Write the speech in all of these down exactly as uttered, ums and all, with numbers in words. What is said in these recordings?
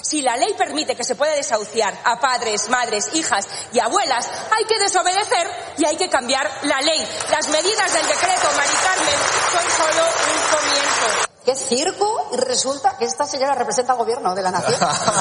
Si la ley permite que se pueda desahuciar a padres, madres, hijas y abuelas, hay que desobedecer y hay que cambiar la ley. Las medidas del decreto, Mari Carmen, son solo un comienzo. ¡Qué circo! Y resulta que esta señora representa al gobierno de la nación.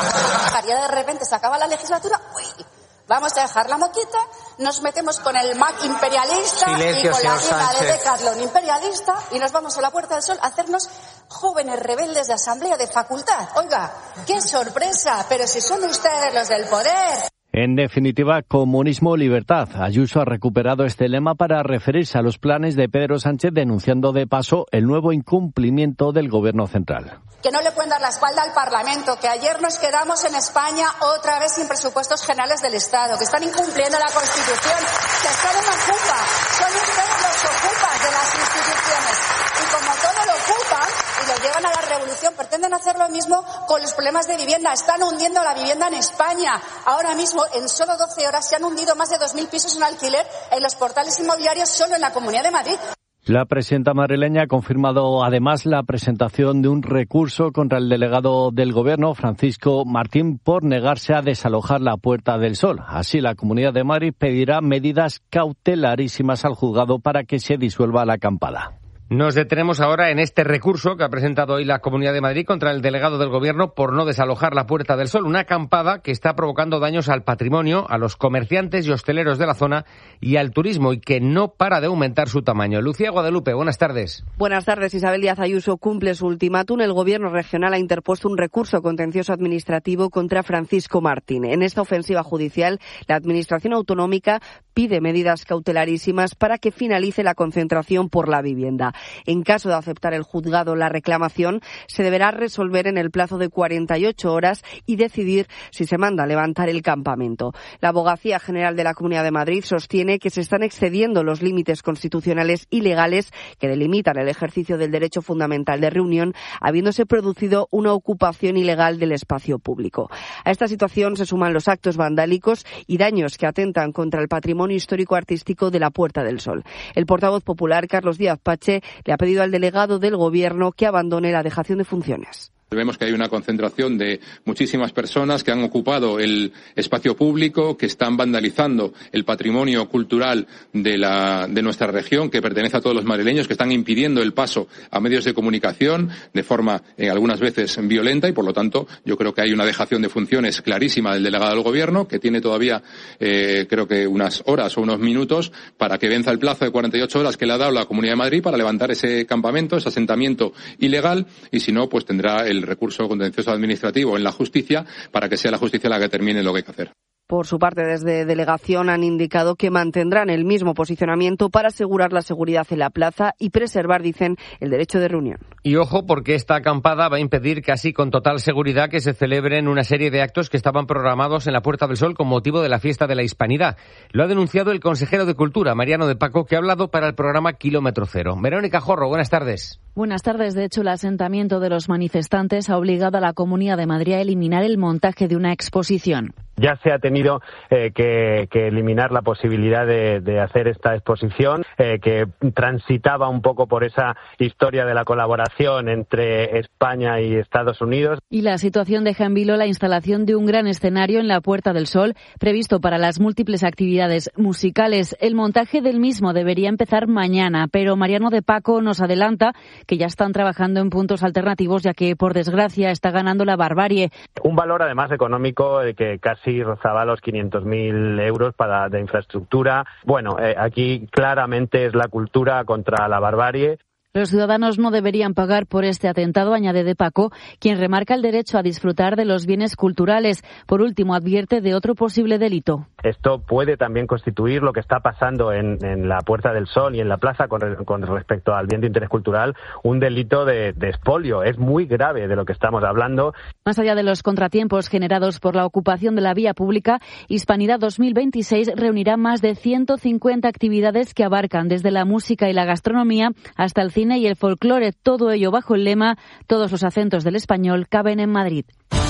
De repente se acaba la legislatura. ¡Uy! Vamos a dejar la moquita, nos metemos con el M A C imperialista Silencio, y con la tienda de Sánchez. Decathlon imperialista y nos vamos a la Puerta del Sol a hacernos jóvenes rebeldes de asamblea de facultad. Oiga, ¡qué sorpresa! Pero si son ustedes los del poder. En definitiva, comunismo, libertad. Ayuso ha recuperado este lema para referirse a los planes de Pedro Sánchez, denunciando de paso el nuevo incumplimiento del gobierno central. Que no le pueden dar la espalda al Parlamento, que ayer nos quedamos en España otra vez sin presupuestos generales del Estado, que están incumpliendo la Constitución, que están en ocupa. Son ustedes los ocupas de las instituciones. Y como todo lo ocupan y lo llevan a la revolución, pretenden hacer lo mismo con los problemas de vivienda. Están hundiendo la vivienda en España. Ahora mismo, en solo doce horas, se han hundido más de dos mil pisos en alquiler en los portales inmobiliarios solo en la Comunidad de Madrid. La presidenta madrileña ha confirmado además la presentación de un recurso contra el delegado del Gobierno, Francisco Martín, por negarse a desalojar la Puerta del Sol. Así, la Comunidad de Madrid pedirá medidas cautelarísimas al juzgado para que se disuelva la acampada. Nos detenemos ahora en este recurso que ha presentado hoy la Comunidad de Madrid contra el delegado del Gobierno por no desalojar la Puerta del Sol, una acampada que está provocando daños al patrimonio, a los comerciantes y hosteleros de la zona y al turismo, y que no para de aumentar su tamaño. Lucía Guadalupe, buenas tardes. Buenas tardes. Isabel Díaz Ayuso cumple su ultimátum. El Gobierno regional ha interpuesto un recurso contencioso administrativo contra Francisco Martín. En esta ofensiva judicial, la Administración autonómica pide medidas cautelarísimas para que finalice la concentración por la vivienda. En caso de aceptar el juzgado la reclamación, se deberá resolver en el plazo de cuarenta y ocho horas y decidir si se manda a levantar el campamento. La Abogacía General de la Comunidad de Madrid sostiene que se están excediendo los límites constitucionales y legales que delimitan el ejercicio del derecho fundamental de reunión, habiéndose producido una ocupación ilegal del espacio público. A esta situación se suman los actos vandálicos y daños que atentan contra el patrimonio histórico-artístico de la Puerta del Sol. El portavoz popular, Carlos Díaz Pache, le ha pedido al delegado del Gobierno que abandone la dejación de funciones. Vemos que hay una concentración de muchísimas personas que han ocupado el espacio público, que están vandalizando el patrimonio cultural de la de nuestra región, que pertenece a todos los madrileños, que están impidiendo el paso a medios de comunicación de forma eh, algunas veces violenta, y por lo tanto yo creo que hay una dejación de funciones clarísima del delegado del Gobierno, que tiene todavía eh, creo que unas horas o unos minutos para que venza el plazo de cuarenta y ocho horas que le ha dado la Comunidad de Madrid para levantar ese campamento, ese asentamiento ilegal, y si no, pues tendrá el recurso contencioso administrativo en la justicia para que sea la justicia la que determine lo que hay que hacer. Por su parte, desde delegación han indicado que mantendrán el mismo posicionamiento para asegurar la seguridad en la plaza y preservar, dicen, el derecho de reunión. Y ojo, porque esta acampada va a impedir casi con total seguridad que se celebren una serie de actos que estaban programados en la Puerta del Sol con motivo de la Fiesta de la Hispanidad. Lo ha denunciado el consejero de Cultura, Mariano de Paco, que ha hablado para el programa Kilómetro Cero. Verónica Jorro, buenas tardes. Buenas tardes. De hecho, el asentamiento de los manifestantes ha obligado a la Comunidad de Madrid a eliminar el montaje de una exposición. Ya se ha tenido eh, que, que eliminar la posibilidad de, de hacer esta exposición, eh, que transitaba un poco por esa historia de la colaboración entre España y Estados Unidos. Y la situación deja en vilo la instalación de un gran escenario en la Puerta del Sol, previsto para las múltiples actividades musicales. El montaje del mismo debería empezar mañana, pero Mariano de Paco nos adelanta que ya están trabajando en puntos alternativos, ya que, por desgracia, está ganando la barbarie. Un valor, además, económico de que casi rozaba los quinientos mil euros para de infraestructura. Bueno, eh, aquí claramente es la cultura contra la barbarie. Los ciudadanos no deberían pagar por este atentado, añade de Paco, quien remarca el derecho a disfrutar de los bienes culturales. Por último, advierte de otro posible delito. Esto puede también constituir lo que está pasando en, en la Puerta del Sol y en la plaza con, con respecto al bien de interés cultural, un delito de, de expolio. Es muy grave de lo que estamos hablando. Más allá de los contratiempos generados por la ocupación de la vía pública, Hispanidad dos mil veintiséis reunirá más de ciento cincuenta actividades que abarcan desde la música y la gastronomía hasta el cine y el folclore, todo ello bajo el lema "Todos los acentos del español caben en Madrid".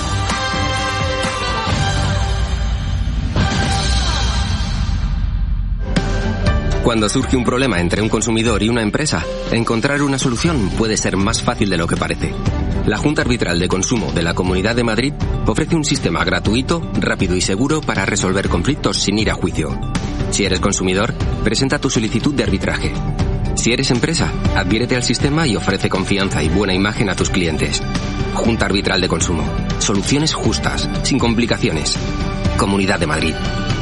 Cuando surge un problema entre un consumidor y una empresa, encontrar una solución puede ser más fácil de lo que parece. La Junta Arbitral de Consumo de la Comunidad de Madrid ofrece un sistema gratuito, rápido y seguro para resolver conflictos sin ir a juicio. Si eres consumidor, presenta tu solicitud de arbitraje. Si eres empresa, adhiérete al sistema y ofrece confianza y buena imagen a tus clientes. Junta Arbitral de Consumo. Soluciones justas, sin complicaciones. Comunidad de Madrid.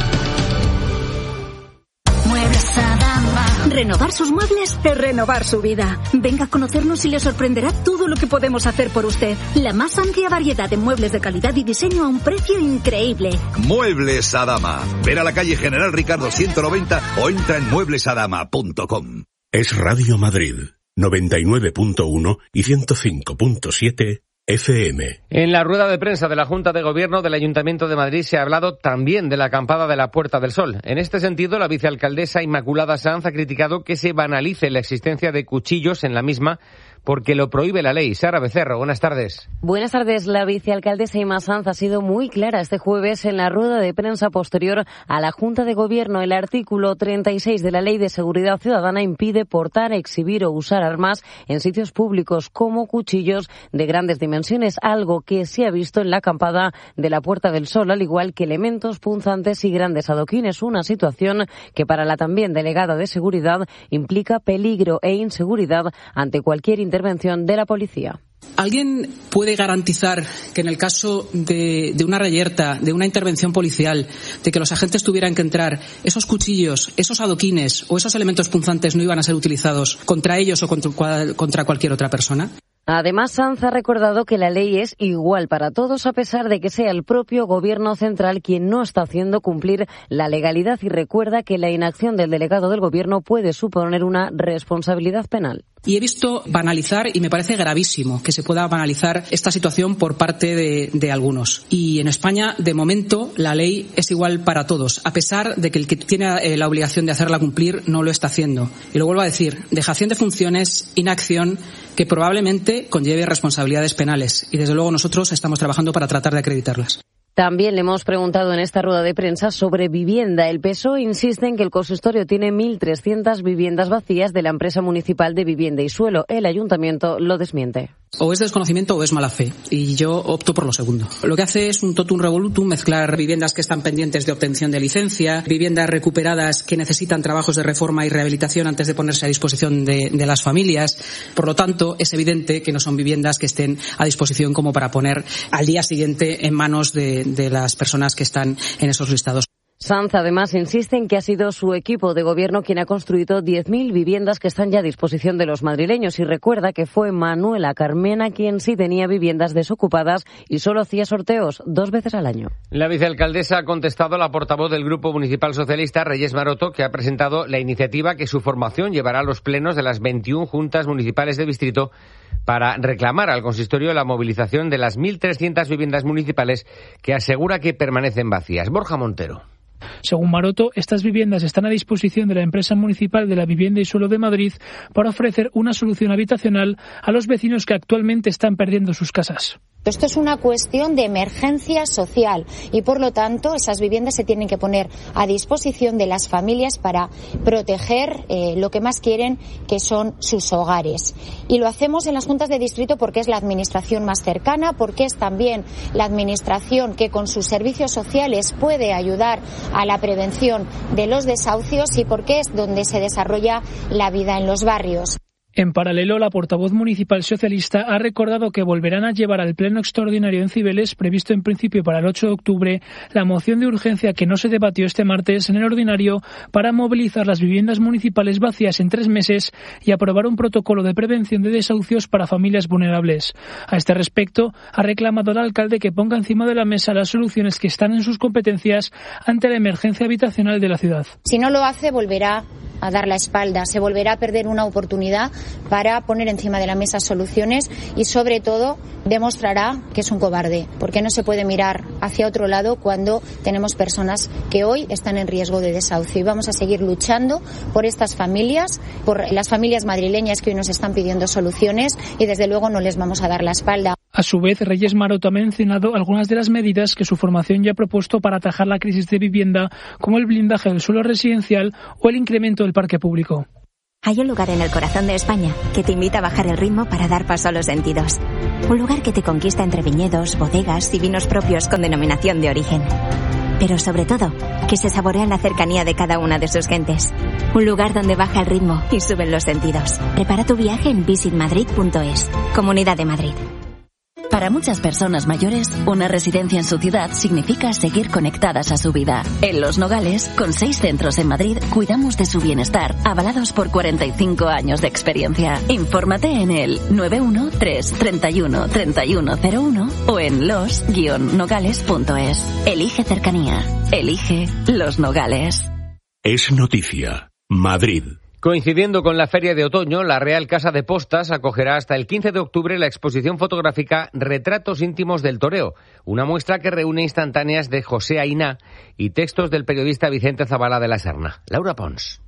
Muebles Adama. Renovar sus muebles es renovar su vida. Venga a conocernos y le sorprenderá todo lo que podemos hacer por usted. La más amplia variedad de muebles de calidad y diseño a un precio increíble. Muebles Adama. Ver a la calle General Ricardo ciento noventa o entra en muebles adama punto com. Es Radio Madrid, noventa y nueve punto uno y ciento cinco punto siete F M. En la rueda de prensa de la Junta de Gobierno del Ayuntamiento de Madrid se ha hablado también de la acampada de la Puerta del Sol. En este sentido, la vicealcaldesa Inmaculada Sanz ha criticado que se banalice la existencia de cuchillos en la misma porque lo prohíbe la ley. Sara Becerro, buenas tardes. Buenas tardes. La vicealcaldesa Inma Sanz ha sido muy clara este jueves en la rueda de prensa posterior a la Junta de Gobierno. El artículo treinta y seis de la Ley de Seguridad Ciudadana impide portar, exhibir o usar armas en sitios públicos como cuchillos de grandes dimensiones, algo que se ha visto en la acampada de la Puerta del Sol, al igual que elementos punzantes y grandes adoquines, una situación que para la también delegada de Seguridad implica peligro e inseguridad ante cualquier intervención de la policía. ¿Alguien puede garantizar que en el caso de, de una reyerta, de una intervención policial, de que los agentes tuvieran que entrar, esos cuchillos, esos adoquines o esos elementos punzantes no iban a ser utilizados contra ellos o contra, contra cualquier otra persona? Además, Sanz ha recordado que la ley es igual para todos, a pesar de que sea el propio Gobierno central quien no está haciendo cumplir la legalidad, y recuerda que la inacción del delegado del Gobierno puede suponer una responsabilidad penal. Y he visto banalizar, y me parece gravísimo que se pueda banalizar esta situación por parte de, de algunos. Y en España, de momento, la ley es igual para todos, a pesar de que el que tiene eh, la obligación de hacerla cumplir no lo está haciendo. Y lo vuelvo a decir, dejación de funciones, inacción, que probablemente conlleve responsabilidades penales. Y desde luego nosotros estamos trabajando para tratar de acreditarlas. También le hemos preguntado en esta rueda de prensa sobre vivienda. El P S O E insiste en que el consistorio tiene mil trescientas viviendas vacías de la empresa municipal de vivienda y suelo. El ayuntamiento lo desmiente. O es desconocimiento o es mala fe, y yo opto por lo segundo. Lo que hace es un totum revolutum, mezclar viviendas que están pendientes de obtención de licencia, viviendas recuperadas que necesitan trabajos de reforma y rehabilitación antes de ponerse a disposición de, de las familias. Por lo tanto, es evidente que no son viviendas que estén a disposición como para poner al día siguiente en manos de, de las personas que están en esos listados. Sanz además insiste en que ha sido su equipo de gobierno quien ha construido diez mil viviendas que están ya a disposición de los madrileños, y recuerda que fue Manuela Carmena quien sí tenía viviendas desocupadas y solo hacía sorteos dos veces al año. La vicealcaldesa ha contestado a la portavoz del Grupo Municipal Socialista, Reyes Maroto, que ha presentado la iniciativa que su formación llevará a los plenos de las veintiuna juntas municipales de distrito para reclamar al consistorio la movilización de las mil trescientas viviendas municipales que asegura que permanecen vacías. Borja Montero. Según Maroto, estas viviendas están a disposición de la empresa municipal de la vivienda y suelo de Madrid para ofrecer una solución habitacional a los vecinos que actualmente están perdiendo sus casas. Esto es una cuestión de emergencia social y, por lo tanto, esas viviendas se tienen que poner a disposición de las familias para proteger eh, lo que más quieren, que son sus hogares. Y lo hacemos en las juntas de distrito porque es la administración más cercana, porque es también la administración que con sus servicios sociales puede ayudar a la prevención de los desahucios y porque es donde se desarrolla la vida en los barrios. En paralelo, la portavoz municipal socialista ha recordado que volverán a llevar al pleno extraordinario en Cibeles, previsto en principio para el ocho de octubre, la moción de urgencia que no se debatió este martes en el ordinario para movilizar las viviendas municipales vacías en tres meses y aprobar un protocolo de prevención de desahucios para familias vulnerables. A este respecto, ha reclamado al alcalde que ponga encima de la mesa las soluciones que están en sus competencias ante la emergencia habitacional de la ciudad. Si no lo hace, volverá a dar la espalda, se volverá a perder una oportunidad para poner encima de la mesa soluciones y, sobre todo, demostrará que es un cobarde, porque no se puede mirar hacia otro lado cuando tenemos personas que hoy están en riesgo de desahucio. Y vamos a seguir luchando por estas familias, por las familias madrileñas que hoy nos están pidiendo soluciones, y desde luego no les vamos a dar la espalda. A su vez, Reyes Maroto ha mencionado algunas de las medidas que su formación ya ha propuesto para atajar la crisis de vivienda, como el blindaje del suelo residencial o el incremento del parque público. Hay un lugar en el corazón de España que te invita a bajar el ritmo para dar paso a los sentidos. Un lugar que te conquista entre viñedos, bodegas y vinos propios con denominación de origen. Pero sobre todo, que se saborea la cercanía de cada una de sus gentes. Un lugar donde baja el ritmo y suben los sentidos. Prepara tu viaje en visit madrid punto es. Comunidad de Madrid. Para muchas personas mayores, una residencia en su ciudad significa seguir conectadas a su vida. En Los Nogales, con seis centros en Madrid, cuidamos de su bienestar, avalados por cuarenta y cinco años de experiencia. Infórmate en el nueve uno tres, treinta y uno, treinta y uno cero uno o en los guion nogales punto es. Elige cercanía. Elige Los Nogales. Es noticia. Madrid. Coincidiendo con la Feria de Otoño, la Real Casa de Postas acogerá hasta el quince de octubre la exposición fotográfica Retratos íntimos del toreo, una muestra que reúne instantáneas de José Ainá y textos del periodista Vicente Zabala de la Serna. Laura Pons.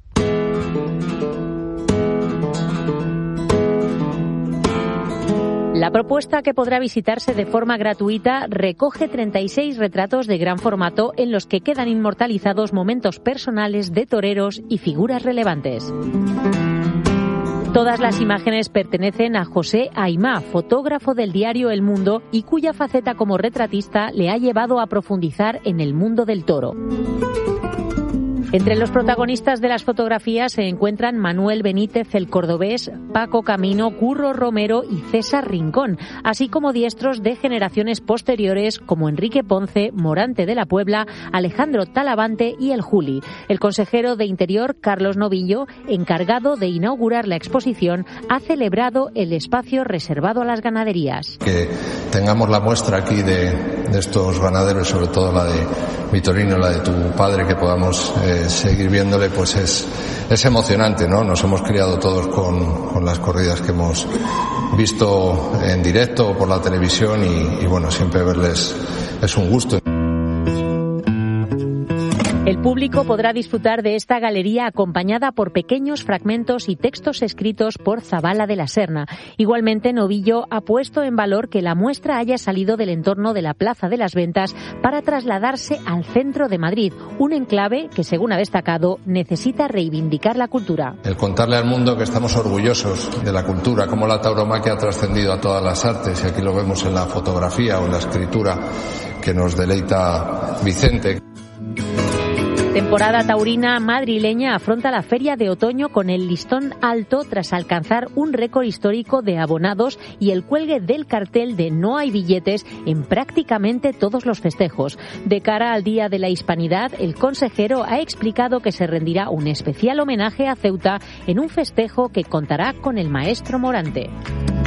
La propuesta, que podrá visitarse de forma gratuita, recoge treinta y seis retratos de gran formato en los que quedan inmortalizados momentos personales de toreros y figuras relevantes. Todas las imágenes pertenecen a José Aimá, fotógrafo del diario El Mundo y cuya faceta como retratista le ha llevado a profundizar en el mundo del toro. Entre los protagonistas de las fotografías se encuentran Manuel Benítez el Cordobés, Paco Camino, Curro Romero y César Rincón, así como diestros de generaciones posteriores como Enrique Ponce, Morante de la Puebla, Alejandro Talavante y el Juli. El consejero de Interior, Carlos Novillo, encargado de inaugurar la exposición, ha celebrado el espacio reservado a las ganaderías. Que tengamos la muestra aquí de, de estos ganaderos, sobre todo la de Vitorino, la de tu padre, que podamos eh, seguir viéndole, pues es, es emocionante, ¿no? Nos hemos criado todos con, con las corridas que hemos visto en directo o por la televisión y, y bueno, siempre verles es un gusto. El público podrá disfrutar de esta galería acompañada por pequeños fragmentos y textos escritos por Zabala de la Serna. Igualmente, Novillo ha puesto en valor que la muestra haya salido del entorno de la Plaza de las Ventas para trasladarse al centro de Madrid, un enclave que, según ha destacado, necesita reivindicar la cultura. El contarle al mundo que estamos orgullosos de la cultura, cómo la tauromaquia ha trascendido a todas las artes, y aquí lo vemos en la fotografía o en la escritura que nos deleita Vicente. Temporada taurina madrileña afronta la Feria de Otoño con el listón alto tras alcanzar un récord histórico de abonados y el cuelgue del cartel de no hay billetes en prácticamente todos los festejos. De cara al Día de la Hispanidad, el consejero ha explicado que se rendirá un especial homenaje a Ceuta en un festejo que contará con el maestro Morante.